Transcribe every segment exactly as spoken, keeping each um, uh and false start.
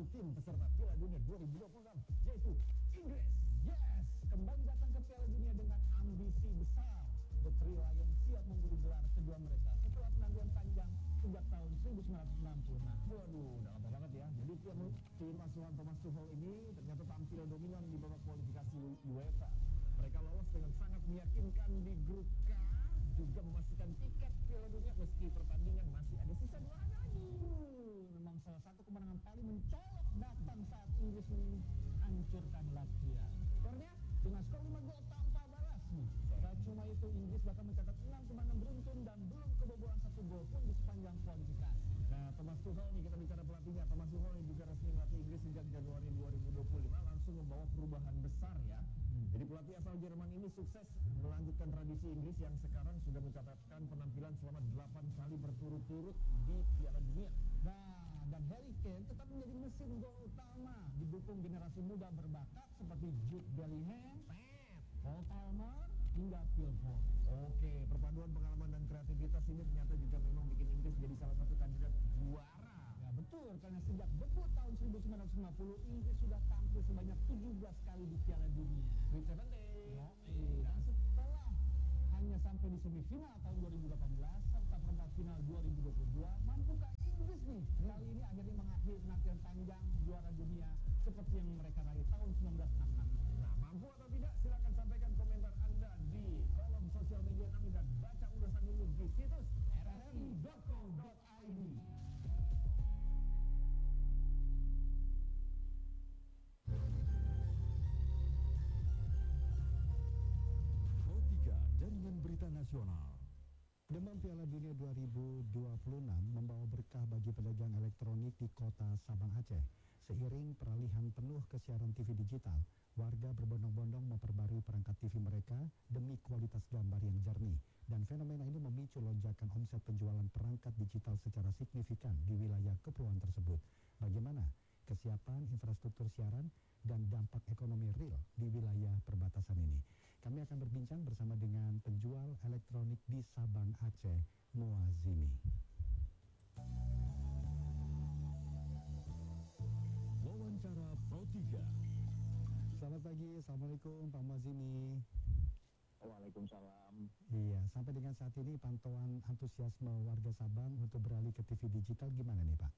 tim peserta Piala Dunia dua ribu dua puluh enam, yaitu Inggris. Yes, kembali datang ke Piala Dunia dengan ambisi besar. The Three Lions siap memburu gelar kedua mereka setelah penantian panjang sejak tahun seribu sembilan ratus enam puluh. Nah, waduh, udah lama banget ya. Jadi tim tim asuhan Thomas Tuchel ini ternyata tampil dominan di babak kualifikasi UEFA. Mereka lolos dengan sangat meyakinkan di grup K, juga memastikan tiket Piala Dunia meski pertandingan masih ada sisa dua laga lagi. Hmm, memang salah satu kemenangan paling mencolok datang saat Inggris menghancurkan Latvia. Skornya dengan skor lima gol tanpa balas nih. Gak cuma itu, Inggris bahkan mencatat enam kemenangan beruntun dan belum kebobolan satu gol pun di sepanjang kualifikasi. Nah, Thomas Tuchel nih, kita bicara pelatihnya. Thomas Tuchel yang juga resmi melatih Inggris sejak Januari dua ribu dua puluh lima langsung membawa perubahan besar ya. Jadi pelatih asal Jerman ini sukses melanjutkan tradisi Inggris yang sekarang sudah mencatatkan penampilan selama delapan kali berturut-turut di Piala Dunia. Nah, dan Harry Kane tetap menjadi mesin gol utama, didukung generasi muda berbakat seperti Jude Bellingham, Cole Palmer, hingga Phil Foden. Oke, perpaduan pengalaman dan kreativitas ini ternyata juga memang bikin Inggris jadi salah satu kandidat juara. Ya betul, karena sejak debut tahun seribu sembilan ratus lima puluh, Inggris sudah tampil sebanyak tujuh belas kali di Piala Dunia. Sweet Seventeen. Dan setelah hanya sampai di semifinal tahun dua ribu delapan belas serta perempat final dua ribu dua puluh dua, mampukah Inggris nih kali ini akhirnya mengakhiri penantian panjang juara dunia seperti yang mereka raih tahun seribu sembilan ratus enam puluh enam. Nah, mampu atau tidak? Silakan sampaikan komentar Anda di kolom sosial media kami dan baca ulasan ini di situs r s i dot co dot i d. Pro tiga Jaringan Berita Nasional. Demam Piala Dunia dua ribu dua puluh enam membawa berkah bagi pedagang elektronik di kota Sabang, Aceh. Seiring peralihan penuh ke siaran T V digital, warga berbondong-bondong memperbarui perangkat T V mereka demi kualitas gambar yang jernih. Dan fenomena ini memicu lonjakan omset penjualan perangkat digital secara signifikan di wilayah kepulauan tersebut. Bagaimana kesiapan infrastruktur siaran dan dampak ekonomi real di wilayah perbatasan ini? Kami akan berbincang bersama dengan penjual elektronik di Sabang, Aceh, Muazimi. Wawancara Pro tiga. Selamat pagi, Assalamualaikum Pak Muazimi. Waalaikumsalam. Iya, sampai dengan saat ini pantauan antusiasme warga Sabang untuk beralih ke T V digital gimana nih Pak?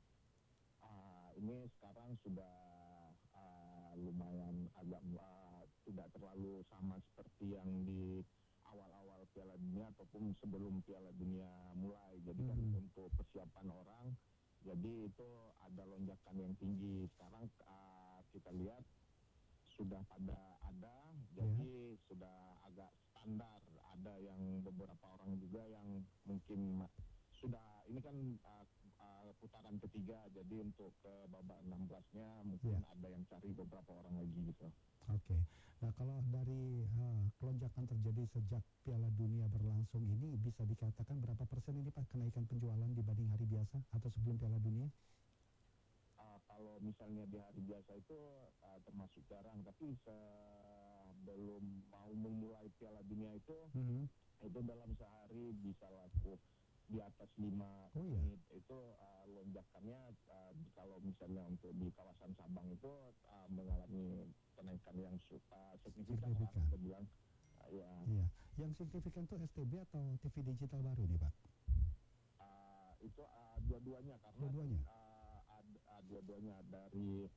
Uh, ini sekarang sudah uh, lumayan agak uh, tidak terlalu sama seperti yang di awal-awal Piala Dunia ataupun sebelum Piala Dunia mulai. Jadi kan Hmm. untuk persiapan orang, jadi itu ada lonjakan yang tinggi. Sekarang uh, kita lihat sudah pada ada, jadi sudah agak standar. Ada yang beberapa orang juga yang mungkin ma- sudah, ini kan uh, uh, putaran ketiga, jadi untuk ke babak enam belasnya mungkin Ya. ada yang cari beberapa orang lagi gitu. Oke, nah kalau dari uh, kelonjakan terjadi sejak Piala Dunia berlangsung ini, bisa dikatakan berapa persen ini Pak kenaikan penjualan dibanding hari biasa atau sebelum Piala Dunia? Uh, kalau misalnya di hari biasa itu uh, termasuk jarang, tapi sebelum mau memulai Piala Dunia itu, Hmm. itu dalam sehari bisa laku di atas lima Oh, iya. menit. Itu uh, lonjakannya uh, kalau misalnya untuk di kawasan Sabang itu uh, mengalami kenaikan yang su- uh, signifikan lah, Signifikan. kita bilang. Uh, ya, Iya, yang signifikan itu S T B atau T V digital baru nih Pak? uh, itu uh, dua-duanya karena Dua-duanya? uh, ad- uh, dua-duanya dari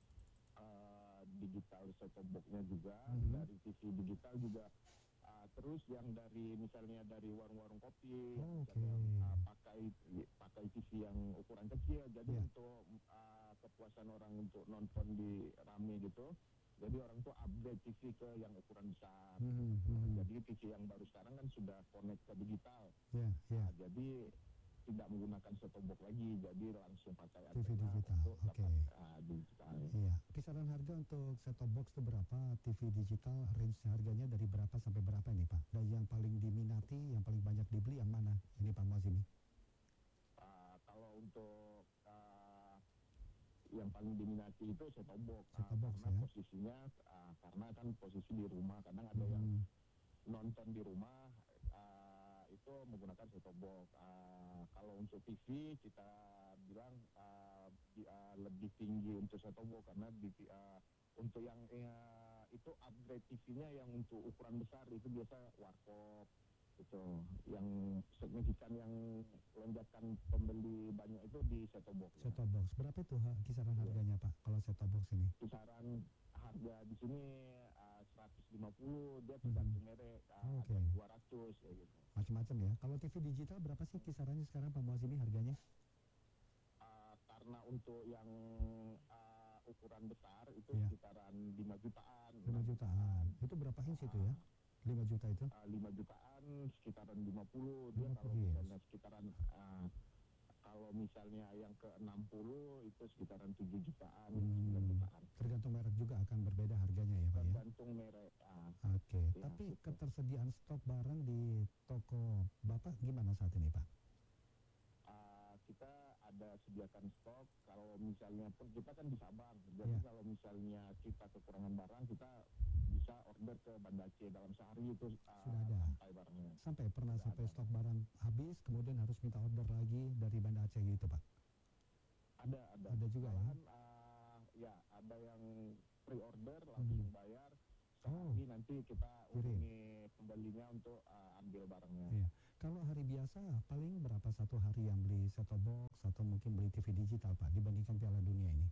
uh, digital set-top box-nya juga, Mhm. dari T V digital juga. Uh, terus yang dari misalnya dari warung-warung kopi, Oh, misalnya oke. uh, pakai pakai T V yang ukuran kecil, jadi Iya. untuk uh, kepuasan orang untuk nonton di rame gitu, jadi orang tuh upgrade T V ke yang ukuran besar. Mhm, mhm. Jadi T V yang baru sekarang kan sudah connect ke digital, Ya, ya. nah, jadi tidak menggunakan set-top box lagi, jadi langsung pakai T V antena digital, untuk oke. dapat uh, digital. Iya, kisaran harga untuk set-top box itu berapa? T V digital range harganya dari berapa sampai berapa nih Pak? Dan yang paling diminati, yang paling banyak dibeli yang mana? Ini Pak Muazimi. Uh, kalau untuk uh, yang paling diminati itu set-top box, uh, Set-top box, karena ya. posisinya uh, karena kan posisi di rumah, kadang ada yang Hmm. nonton di rumah uh, itu menggunakan set-top box. Uh, kalau untuk T V kita bilang uh, lebih uh, lebih tinggi untuk set-top box karena di, uh, untuk yang uh, itu upgrade T V-nya yang untuk ukuran besar itu biasa warkop itu yang signifikan yang lonjakan pembeli banyak itu di set-top box. Set-top box berapa itu ha, kisaran Iya. harganya Pak kalau set-top box ini? Kisaran harga di sini uh, seratus lima puluh, dia tergantung Mhm. merek, uh, Oh, ada oke. dua ratus ya gitu. Macam-macam ya. Kalau T V digital berapa sih kisarannya sekarang Pak Muazimi harganya? Uh, karena untuk yang uh, ukuran besar itu Iya. sekitaran lima jutaan. lima jutaan. Itu berapa inch itu ya? lima juta itu? Uh, lima jutaan sekitaran lima puluh. Dia lima kalau puluh, yes. misalnya sekitaran uh, kalau misalnya yang ke enam puluh itu sekitaran tujuh jutaan, sembilan Hmm, jutaan. tergantung merek juga akan berbeda harganya ya Pak ya? Tergantung merek. Uh, Oke, Ya, tapi gitu. ketersediaan stok barang di toko Bapak gimana saat ini Pak? Uh, kita ada sediakan stok kalau misalnya pun kita kan di Sabang, jadi Ya. kalau misalnya kita kekurangan barang kita bisa order ke Banda Aceh dalam sehari itu uh, Sudah ada. sampai barangnya. Sampai pernah Sudah sampai ada. stok barang habis kemudian harus minta order lagi dari Banda Aceh gitu Pak? Ada ada. Ada juga ya? Malahan, uh, ya ada yang pre-order langsung Mhm. bayar. Oh. Sehari nanti kita Kirim. hubungi pembelinya untuk uh, ambil barangnya. Iya. Kalau hari biasa paling berapa satu hari yang beli set-top box atau mungkin beli T V digital Pak dibandingkan Piala Dunia ini?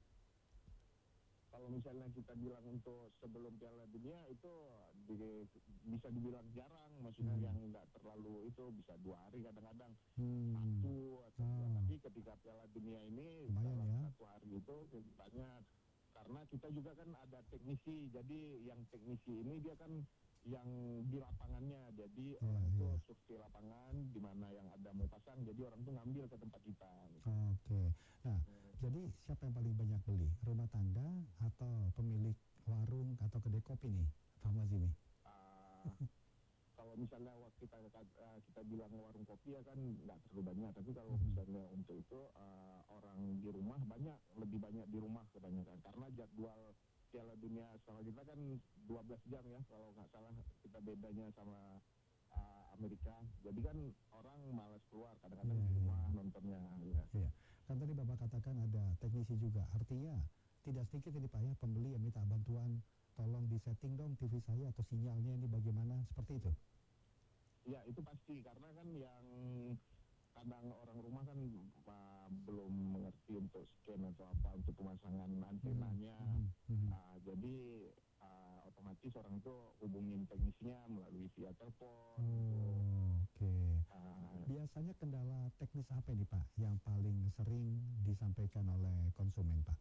Kalau misalnya kita bilang untuk sebelum Piala Dunia itu di- bisa dibilang jarang, maksudnya Hmm. yang nggak terlalu itu bisa dua hari kadang-kadang Hmm. satu atau dua. Ah. Tapi ketika Piala Dunia ini Lumayan dalam ya. satu hari itu banyak karena kita juga kan ada teknisi, jadi yang teknisi ini dia kan yang di lapangannya, jadi Iya, orang itu iya. survei lapangan di mana yang ada mau pasang, jadi orang tuh ngambil ke tempat kita. gitu. Oke. Nah, jadi siapa yang paling banyak beli? Rumah tangga atau pemilik warung atau kedai kopi nih, Pak Muazimi? Ah, kalau misalnya waktu kita uh, kita bilang warung kopi ya kan nggak terlalu banyak, tapi kalau Mhm. misalnya untuk itu uh, orang di rumah banyak, lebih banyak di rumah kebanyakan karena jadwal Piala Dunia sama kita kan dua belas jam ya kalau nggak salah, kita bedanya sama uh, Amerika, jadi kan orang malas keluar kadang-kadang Iya, di iya. rumah nontonnya ya. Iya. Kan tadi Bapak katakan ada teknisi juga. Artinya tidak sedikit ini Pak ya pembeli yang minta bantuan, tolong disetting dong T V saya atau sinyalnya ini bagaimana, seperti itu. Ya itu pasti karena kan yang kadang orang rumah kan uh, belum mengerti untuk scan atau apa untuk pemasangan antenanya. Mhm, mhm. Uh, jadi uh, otomatis orang itu hubungin teknisnya melalui via telepon. Oh, oke. Uh, Biasanya kendala teknis apa ini Pak yang paling sering disampaikan oleh konsumen Pak?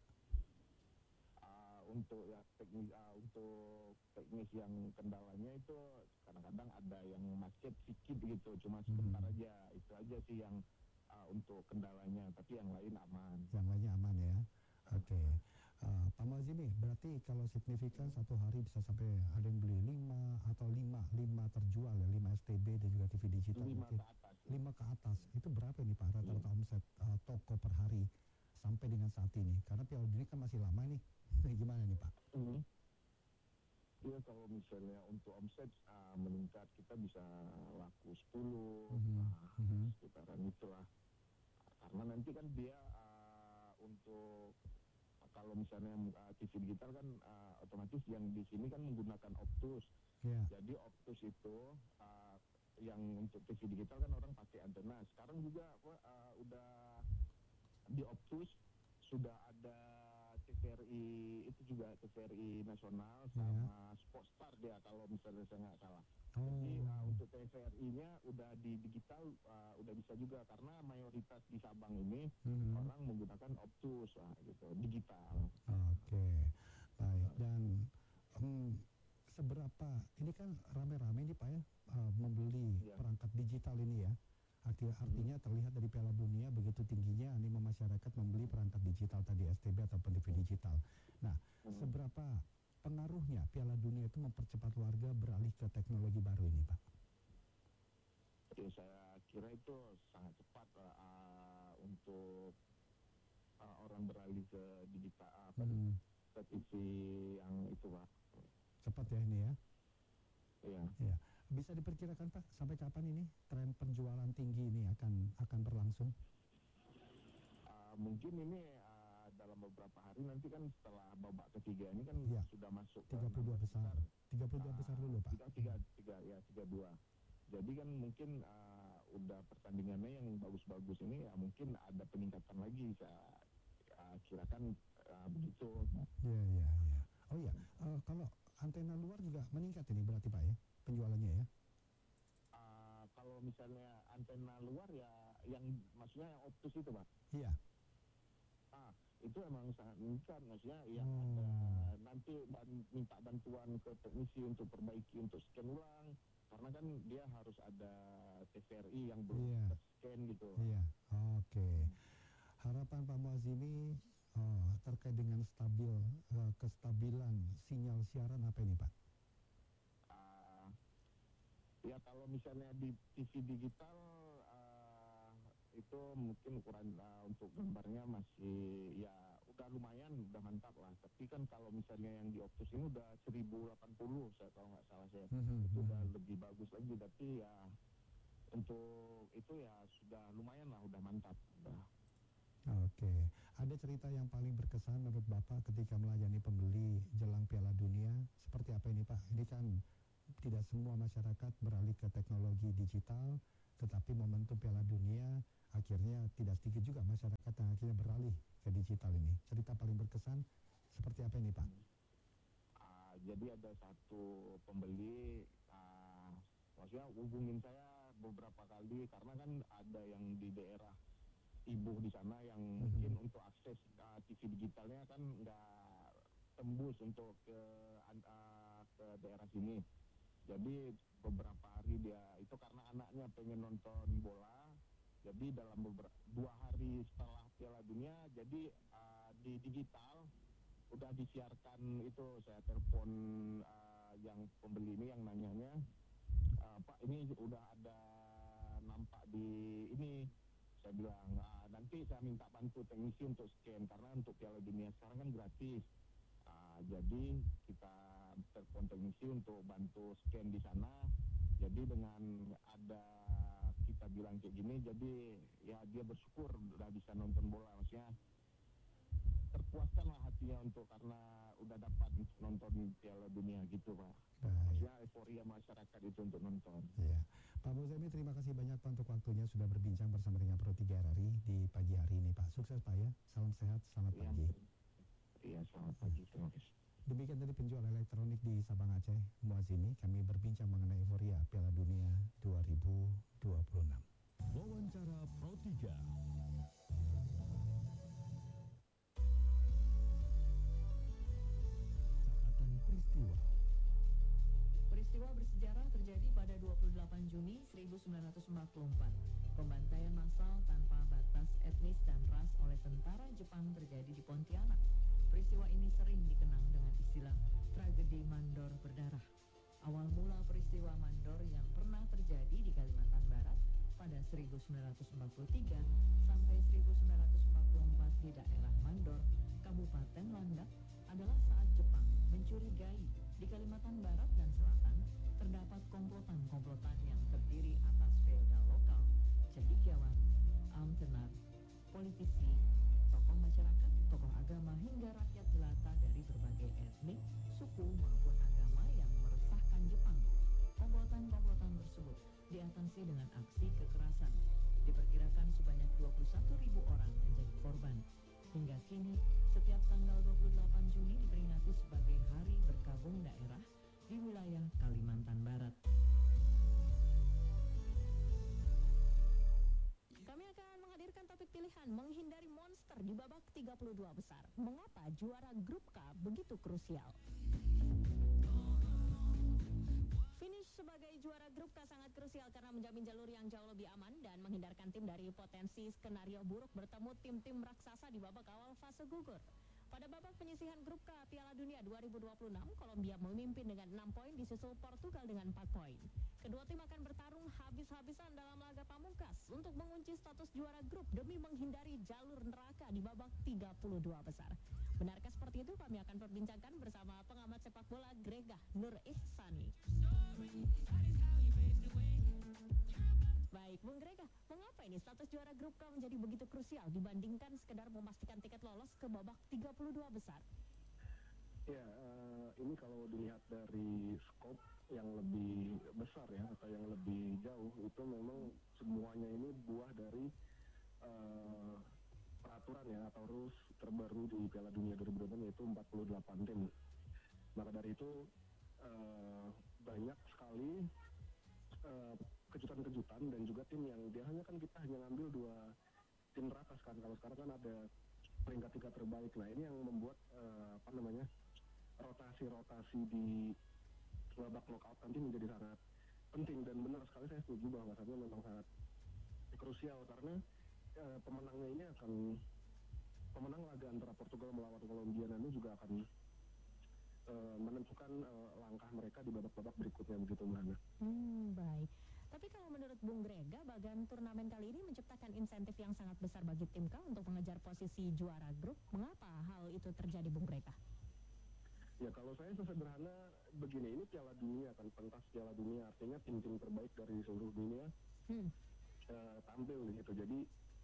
uh, untuk ya teknis uh, untuk teknis yang kendalanya itu kadang-kadang ada yang macet sedikit gitu, cuma sebentar Mhm. aja, itu aja sih yang uh, untuk kendalanya, tapi yang lain aman. Yang lainnya aman ya. Oke. Eh, Pak Muazimi, berarti kalau signifikan satu hari bisa sampai ada yang beli lima atau lima lima terjual ya, lima S T B dan juga T V digital. Lima Berarti ke atas ya. lima ke atas. Itu berapa nih Pak rata-rata Iya. omset eh, toko per hari sampai dengan saat ini? Karena Piala Dunia kan masih lama nih. Gimana nih Pak? Mhm. Iya, kalau misalnya untuk omset uh, meningkat kita bisa laku sepuluh, Mhm, nah, mhm. sekitaran itulah. Karena nanti kan dia uh, untuk uh, kalau misalnya uh, T V digital kan uh, otomatis yang di sini kan menggunakan Optus. Ya. Jadi Optus itu uh, yang untuk T V digital kan orang pakai antena. Sekarang juga apa, uh, udah di Optus sudah ada T V R I itu juga T V R I nasional sama Sportstar dia kalau misalnya saya nggak salah. Jadi uh, Oh. untuk T V R I-nya udah di digital uh, udah bisa juga karena mayoritas di Sabang ini Mhm. orang menggunakan Optus lah gitu digital. Oke, baik. Dan em, seberapa ini kan rame-rame nih Pak ya eh, membeli Iya. perangkat digital ini ya. Arti, artinya terlihat dari Piala Dunia begitu tingginya animo masyarakat membeli perangkat digital tadi S T B ataupun T V digital. Nah, Mhm. seberapa pengaruhnya Piala Dunia itu mempercepat warga beralih ke teknologi baru ini Pak? Ya, saya kira itu sangat cepat uh, untuk uh, orang beralih ke digital apa Hmm, ke T V yang itu Pak. cepat ya ini ya. Iya. Ya. Bisa diperkirakan Pak sampai kapan ini tren penjualan tinggi ini akan akan berlangsung? Uh, mungkin ini uh, dalam beberapa hari nanti kan setelah babak ketiga ini kan Ya. sudah masuk ke tiga puluh dua enam besar. tiga puluh dua Ah, besar dulu, Pak. tiga tiga tiga ya tiga dua. Jadi kan mungkin uh, udah pertandingannya yang bagus-bagus ini ya mungkin ada peningkatan lagi saya uh, kirakan uh, begitu. Iya, iya, iya. Oh iya, eh, kalau antena luar juga meningkat ini berarti Pak ya, penjualannya ya? Uh, kalau misalnya antena luar ya yang maksudnya yang optus itu Pak. Iya. Ah, itu emang sangat meningkat maksudnya yang Oh. ada nanti ban- minta bantuan ke teknisi untuk perbaiki untuk scan ulang karena kan dia harus ada T V R I yang belum Iya. ter-scan gitu. Iya, oke. Harapan Pak Muazimi oh, terkait dengan stabil eh, kestabilan sinyal siaran apa ini Pak? Ah, ya kalau misalnya di T V digital ah, itu mungkin ukuran ah, untuk gambarnya masih ya udah lumayan udah mantap lah tapi kan kalau misalnya yang di Optus ini udah seribu delapan puluh saya kalau nggak salah saya Mhm, itu udah mhm. lebih bagus lagi tapi ya untuk itu ya sudah lumayan lah udah mantap udah. Oke, ada cerita yang paling berkesan menurut Bapak ketika melayani pembeli jelang Piala Dunia seperti apa ini Pak? Ini kan tidak semua masyarakat beralih ke teknologi digital, tetapi momentum Piala Dunia akhirnya tidak sedikit juga masyarakat yang akhirnya beralih ke digital ini. Cerita paling berkesan seperti apa ini Pak? Ah, jadi ada satu pembeli ah, maksudnya hubungin saya beberapa kali karena kan ada yang di daerah ibu di sana yang Mhm. mungkin untuk akses uh, T V digitalnya kan nggak tembus untuk ke an- uh, ke daerah sini. Jadi beberapa hari dia itu karena anaknya pengen nonton bola. Jadi dalam beberapa dua hari setelah Piala Dunia, jadi uh, di digital udah disiarkan itu saya telepon uh, yang pembeli ini yang nanyanya, "Uh, Pak ini udah ada nampak di ini." Saya bilang, ah, nanti saya minta bantu teknisi untuk scan karena untuk Piala Dunia sekarang kan gratis. Ah, jadi kita telepon teknisi untuk bantu scan di sana. Jadi dengan ada kita bilang kayak gini, jadi ya dia bersyukur udah bisa nonton bola. Maksudnya terpuaskan lah hatinya untuk karena udah dapat nonton Piala Dunia gitu Pak. Baik. Maksudnya euforia masyarakat itu untuk nonton. Iya. Pak Muazimi, terima kasih banyak Pak untuk waktunya sudah berbincang bersama dengan Pro tiga R R I di pagi hari ini Pak. Sukses Pak ya. Salam sehat, selamat Iya, pagi. iya selamat pagi, terima kasih. Demikian tadi penjual elektronik di Sabang Aceh, Muazimi. Kami berbincang mengenai euforia Piala Dunia dua ribu dua puluh enam. Wawancara Pro tiga. Catatan peristiwa. Peristiwa bersejarah terjadi pada dua puluh delapan Juni seribu sembilan ratus empat puluh empat. Pembantaian massal tanpa batas etnis dan ras oleh tentara Jepang terjadi di Pontianak. Peristiwa ini sering dikenang dengan istilah tragedi Mandor berdarah. Awal mula peristiwa Mandor yang pernah terjadi di Kalimantan Barat pada seribu sembilan ratus empat puluh tiga sampai seribu sembilan ratus empat puluh empat di daerah Mandor, Kabupaten Landak, adalah saat Jepang mencurigai di Kalimantan Barat dan Selatan terdapat komplotan-komplotan yang terdiri atas feodal lokal, cendekiawan, amtenar, politisi, tokoh masyarakat, tokoh agama hingga rakyat jelata dari berbagai etnik, suku maupun agama yang meresahkan Jepang. Komplotan-komplotan tersebut diatasi dengan aksi kekerasan. Diperkirakan sebanyak dua puluh satu ribu orang menjadi korban. Hingga kini, setiap tanggal dua puluh delapan Juni diperingati sebagai Hari Berkabung Daerah di wilayah Kalimantan Barat. Kami akan menghadirkan topik pilihan menghindari monster di babak tiga puluh dua besar. Mengapa juara grup K begitu krusial? Finish sebagai juara grup K sangat krusial karena menjamin jalur yang jauh lebih aman dan menghindarkan tim dari potensi skenario buruk bertemu tim-tim raksasa di babak awal fase gugur. Pada babak penyisihan grup K Piala Dunia dua ribu dua puluh enam, Kolombia memimpin dengan enam poin disusul Portugal dengan empat poin. Kedua tim akan bertarung habis-habisan dalam laga pamungkas untuk mengunci status juara grup demi menghindari jalur neraka di babak tiga puluh dua besar. Benarkah seperti itu? Kami akan perbincangkan bersama pengamat sepak bola Gregah Nur Ihsani. Baik, Bung Grega, mengapa ini status juara grup K menjadi begitu krusial dibandingkan sekedar memastikan tiket lolos ke babak tiga puluh dua besar? Ya, uh, ini kalau dilihat dari skop yang lebih besar ya, atau yang lebih jauh, itu memang semuanya ini buah dari uh, peraturan ya, atau rules terbaru di Piala Dunia dua ribu dua puluh enam, yaitu empat puluh delapan tim. Maka dari itu, uh, banyak sekali uh, kejutan-kejutan dan juga tim yang biasanya kan kita hanya ngambil dua tim teratas kan. Kalau sekarang kan ada peringkat tiga terbaik. Nah, ini yang membuat uh, apa namanya rotasi-rotasi di babak knockout nanti menjadi sangat penting, dan benar sekali saya setuju bahwasannya memang sangat krusial karena uh, pemenangnya ini akan pemenang laga antara Portugal melawan Kolombia nanti juga akan uh, menentukan uh, langkah mereka di babak-babak berikutnya begitu Mbak Hana. Hmm, baik. Tapi kalau menurut Bung Grega, bagian turnamen kali ini menciptakan insentif yang sangat besar bagi tim K untuk mengejar posisi juara grup. Mengapa hal itu terjadi, Bung Grega? Ya, kalau saya sesederhana begini, ini Piala Dunia kan, pentas Piala Dunia, artinya tim-tim terbaik dari seluruh dunia hmm. uh, tampil gitu. Jadi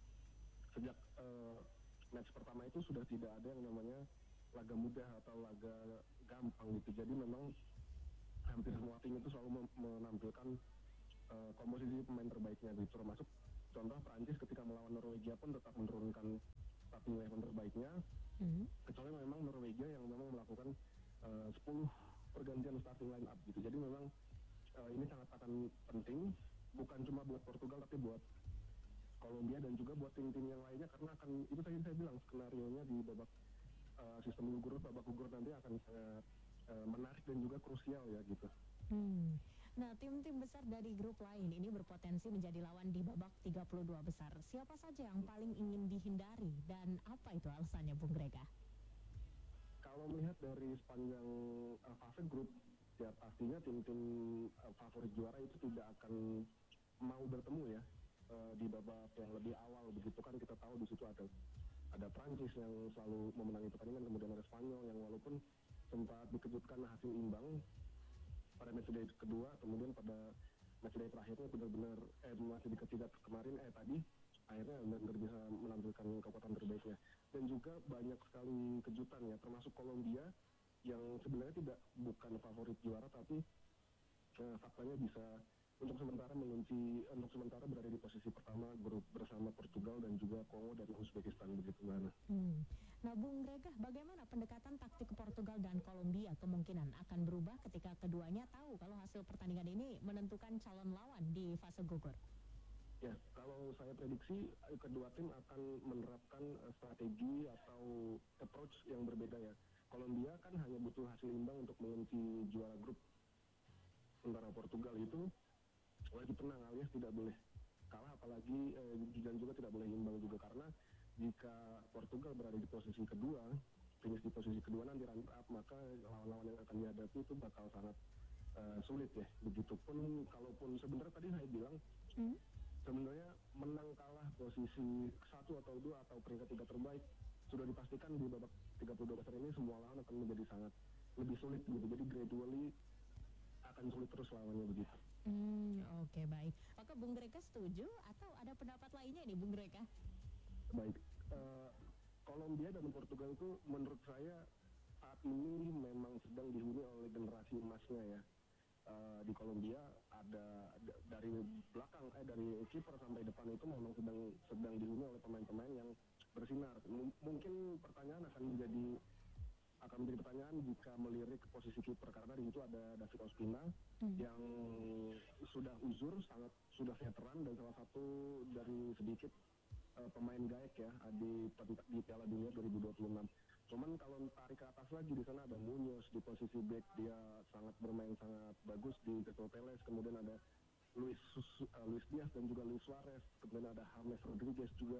sejak uh, match pertama itu sudah tidak ada yang namanya laga mudah atau laga gampang gitu. Jadi memang hampir semua tim itu selalu menampilkan uh, komposisi pemain terbaiknya gitu. Termasuk contoh Prancis ketika melawan Norwegia pun tetap menurunkan starting eleven terbaiknya. Hmm. Kecuali memang Norwegia yang memang melakukan Uh, sepuluh pergantian starting line up gitu. Jadi memang uh, ini sangat akan penting, bukan cuma buat Portugal tapi buat Kolombia dan juga buat tim-tim yang lainnya, karena akan, itu tadi saya bilang, skenario-nya di babak uh, sistem gugur, babak gugur nanti akan sangat uh, menarik dan juga krusial ya gitu. Hmm. Nah, tim-tim besar dari grup lain ini berpotensi menjadi lawan di babak tiga puluh dua besar. Siapa saja yang paling ingin dihindari dan apa itu alasannya, Bung Grega? Kalau melihat dari sepanjang uh, fase grup, ya pastinya tim-tim uh, favorit juara itu tidak akan mau bertemu ya uh, di babak yang lebih awal. Begitu kan kita tahu di situ ada ada Prancis yang selalu memenangi pertandingan, kemudian ada Spanyol yang walaupun sempat dikejutkan hasil imbang pada matchday kedua, kemudian pada matchday terakhirnya benar-benar eh masih di ketiga kemarin eh tadi akhirnya benar-benar bisa menampilkan kekuatan terbaiknya. Dan juga banyak sekali kejutan ya, termasuk Kolombia yang sebenarnya tidak bukan favorit juara, tapi eh, faktanya bisa untuk sementara mengunci, untuk sementara berada di posisi pertama grup bersama Portugal dan juga Kongo dan Uzbekistan begitu mana. Hmm. Nah, Bung Grega, bagaimana pendekatan taktik Portugal dan Kolombia kemungkinan akan berubah ketika keduanya tahu kalau hasil pertandingan ini menentukan calon lawan di fase gugur? Ya, kalau saya prediksi kedua tim akan menerapkan uh, strategi atau approach yang berbeda ya. Kolombia kan hanya butuh hasil imbang untuk mengunci juara grup. Sementara Portugal itu wajib menang alias tidak boleh kalah, apalagi eh, dan juga tidak boleh imbang juga, karena jika Portugal berada di posisi kedua, finish di posisi kedua nanti runner up, maka lawan-lawan yang akan dihadapi itu bakal sangat uh, sulit ya. Begitupun kalaupun sebenarnya tadi saya bilang hmm? sebenarnya menang kalah posisi satu atau dua atau peringkat tiga terbaik sudah dipastikan di babak tiga puluh dua besar ini semua lawan akan menjadi sangat lebih sulit gitu. Jadi gradually akan sulit terus lawannya begitu. Hmm, oke okay, baik. Maka Bung Grega setuju atau ada pendapat lainnya nih Bung Grega? Baik, uh, Kolombia dan Portugal itu menurut saya saat ini memang sedang dihuni oleh generasi emasnya ya. Uh, di Kolombia ada d- dari belakang eh dari kiper sampai depan itu memang sedang sedang dihuni oleh pemain-pemain yang bersinar. M- mungkin pertanyaan akan menjadi akan menjadi pertanyaan jika melirik posisi kiper, karena di situ ada David Ospina hmm. yang sudah uzur, sangat sudah veteran dan salah satu dari sedikit uh, pemain gaek ya di di Piala Dunia dua ribu dua puluh enam. Cuman kalau tarik ke atas lagi, di sana ada Munoz di posisi back, dia sangat bermain sangat bagus di Crystal Palace. Kemudian ada Luis uh, Luis Diaz dan juga Luis Suarez. Kemudian ada James Rodriguez juga.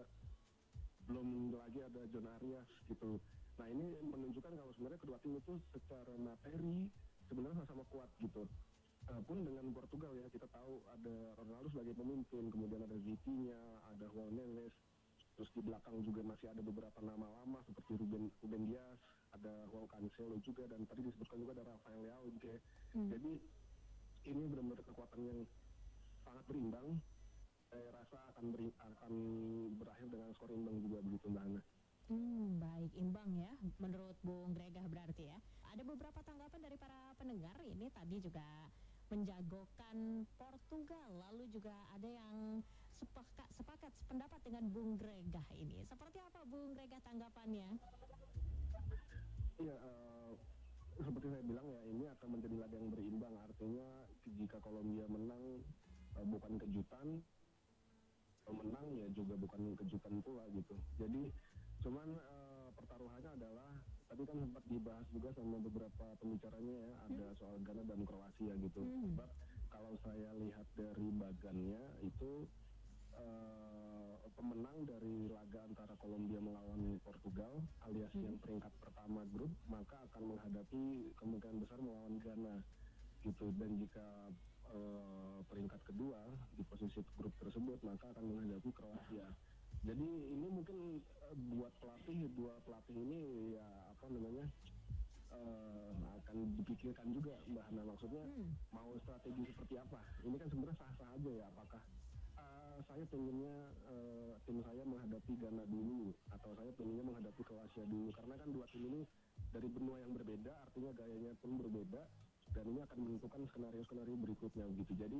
Belum lagi ada John Arias gitu. Nah, ini menunjukkan kalau sebenarnya kedua tim itu secara materi sebenarnya sama-sama kuat gitu. Uh, pun dengan Portugal ya, kita tahu ada Ronaldo sebagai pemimpin, kemudian ada Vitinha, ada Juan Neves. Terus di belakang juga masih ada beberapa nama lama seperti Ruben, Ruben Dias, ada Joao Cancelo juga, dan tadi disebutkan juga ada Rafael Leao juga. Hmm. Jadi ini benar-benar kekuatan yang sangat berimbang. saya rasa akan beri, akan berakhir dengan skor imbang juga begitu Mbak Hana. Hmm, baik, imbang ya, menurut Bung Gregah berarti ya. Ada beberapa tanggapan dari para pendengar ini tadi juga menjagokan Portugal, lalu juga ada yang sepakat, sepakat sependapat dengan Bung Gregah ini. Seperti apa Bung Gregah tanggapannya? Iya, uh, seperti saya bilang ya, ini akan menjadi laga yang berimbang. Artinya jika Kolombia menang uh, bukan kejutan, menang ya juga bukan kejutan pula gitu. Jadi cuman uh, pertaruhannya adalah tadi kan sempat dibahas juga sama beberapa pembicaranya ya, ada Hmm. soal Ghana dan Kroasia gitu. Hmm. Sebab kalau saya lihat dari bagannya itu uh, pemenang dari laga antara Kolombia melawan Portugal alias Hmm. yang peringkat pertama grup maka akan menghadapi kemungkinan besar melawan Ghana gitu. Dan jika uh, peringkat kedua di posisi grup tersebut maka akan menghadapi Kroasia. Jadi ini mungkin uh, buat pelatih dua pelatih ini ya apa namanya uh, akan dipikirkan juga Mbak Hana, maksudnya Hmm. mau strategi seperti apa. Ini kan sebenarnya sah-sah aja ya, apakah uh, saya pengennya uh, tim saya menghadapi Ghana dulu atau saya pengennya menghadapi Kroasia dulu, karena kan dua tim ini dari benua yang berbeda, artinya gayanya pun berbeda dan ini akan menentukan skenario-skenario berikutnya gitu. Jadi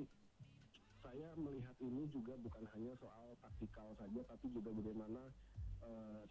saya melihat ini juga bukan hanya soal taktikal saja, tapi juga bagaimana uh,